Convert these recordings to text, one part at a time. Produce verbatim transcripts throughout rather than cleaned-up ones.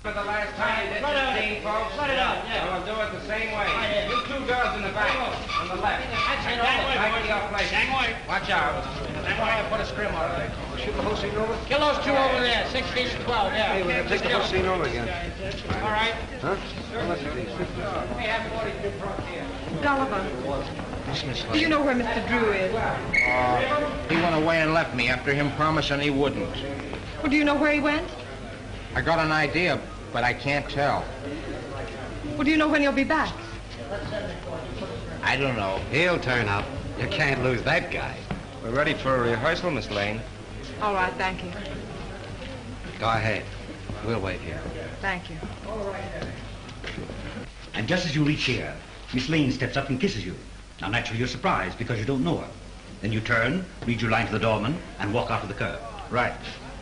For the last time, you did Let it fifteen, folks. Let it out, yeah. And we'll do it the same way. yeah. You two girls in the back, on the left. Gang away, Back boys. to your place. Gang away. Watch out. Gang away. Put a scrim on it. Shoot the whole scene over? Kill those two over there, sixteen and twelve, yeah. Hey, we're gonna take the whole scene over again. All right. Huh? How much are these? We have forty-two trucks here. Gulliver, do you know where Mister Drew is? He went away and left me after him promising he wouldn't. Well, do you know where he went? I got an idea, but I can't tell. Well, do you know when he'll be back? I don't know. He'll turn up. You can't lose that guy. We're ready for a rehearsal, Miss Lane. All right, thank you. Go ahead. We'll wait here. Thank you. And just as you reach here, Miss Lane steps up and kisses you. Now, naturally, you're surprised because you don't know her. Then you turn, read your line to the doorman, and walk out to the curb. Right.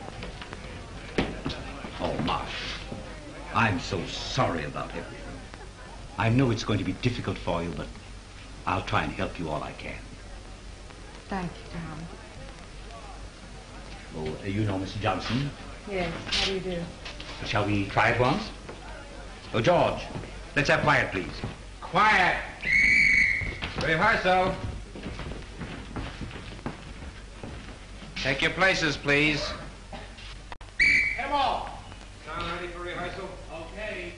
Oh, Marsh, I'm so sorry about him. I know it's going to be difficult for you, but I'll try and help you all I can. Thank you, Tom. Oh, uh, you know Mister Johnson. Yes, how do you do? Shall we try it once? Oh, George, let's have quiet, please. Quiet. Rehearsal. Take your places, please. Come on. Sound ready for rehearsal? Okay.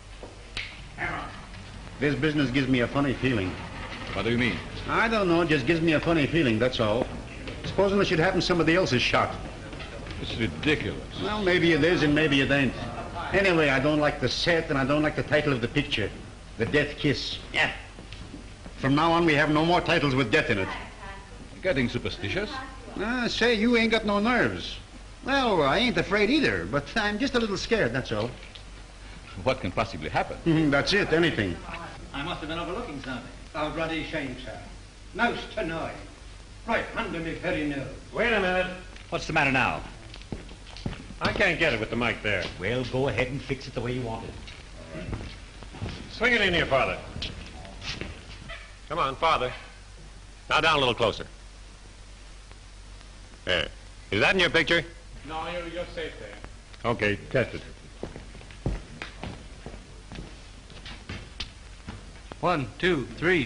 This business gives me a funny feeling. What do you mean? I don't know, it just gives me a funny feeling, that's all. Supposing it should happen somebody else is shot. It's ridiculous. Well, maybe it is and maybe it ain't. Anyway, I don't like the set and I don't like the title of the picture. The Death Kiss. Yeah. From now on, we have no more titles with death in it. You're getting superstitious? Ah, say, you ain't got no nerves. Well, I ain't afraid either, but I'm just a little scared, that's all. What can possibly happen? Mhm, that's it, anything. I must have been overlooking something. Oh, bloody shame, sir. Most annoying. Right under me very nose. Wait a minute. What's the matter now? I can't get it with the mic there. Well, go ahead and fix it the way you want it. Swing it in here, Father. Come on, Father. Now down a little closer. There. Is that in your picture? No, you're, you're safe there. Okay, test it. One, two, three.